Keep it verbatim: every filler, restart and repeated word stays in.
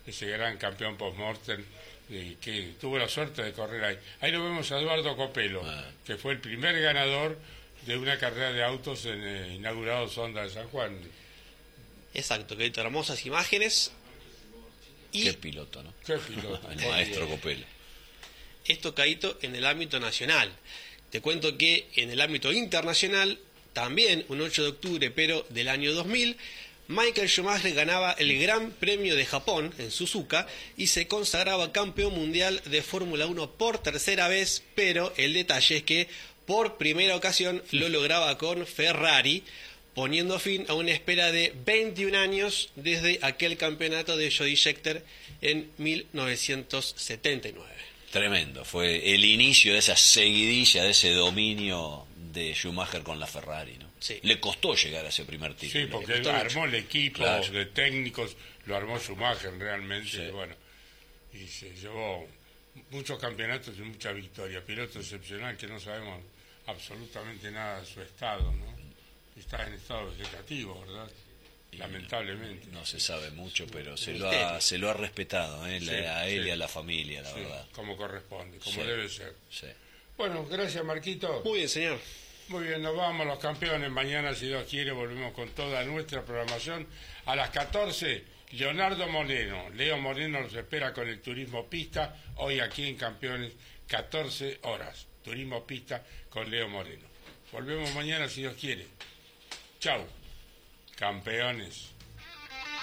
ese gran campeón post-mortem, eh, que tuvo la suerte de correr ahí. Ahí lo vemos a Eduardo Copelo, ah. que fue el primer ganador de una carrera de autos en eh, inaugurado Honda de San Juan. Exacto, que hermosas imágenes. Y qué piloto, ¿no? Qué piloto. El maestro Copelo. Esto, Caíto, en el ámbito nacional. Te cuento que en el ámbito internacional, también un ocho de octubre, pero del año dos mil, Michael Schumacher ganaba el Gran Premio de Japón en Suzuka y se consagraba campeón mundial de Fórmula uno por tercera vez, pero el detalle es que por primera ocasión lo lograba con Ferrari, poniendo fin a una espera de veintiún años desde aquel campeonato de Jody Scheckter en mil novecientos setenta y nueve. Tremendo, fue el inicio de esa seguidilla, de ese dominio de Schumacher con la Ferrari, ¿no? Sí. Le costó llegar a ese primer título. Sí, porque él armó el equipo, claro, de técnicos, lo armó Schumacher realmente, sí. y bueno, y se llevó muchos campeonatos y muchas victorias. Piloto excepcional que no sabemos absolutamente nada de su estado, ¿no? Está en estado vegetativo, ¿verdad? Y lamentablemente. No se sabe mucho, pero se lo ha, se lo ha respetado, ¿eh? Sí, a él sí. y a la familia, la sí, verdad. como corresponde, como sí. debe ser. Sí. Bueno, gracias, Marquito. Muy bien, señor. Muy bien, nos vamos los campeones. Mañana, si Dios quiere, volvemos con toda nuestra programación. A las catorce, Leonardo Moreno. Leo Moreno nos espera con el Turismo Pista, hoy aquí en Campeones, catorce horas. Turismo Pista con Leo Moreno. Volvemos mañana, si Dios quiere. Chau, campeones.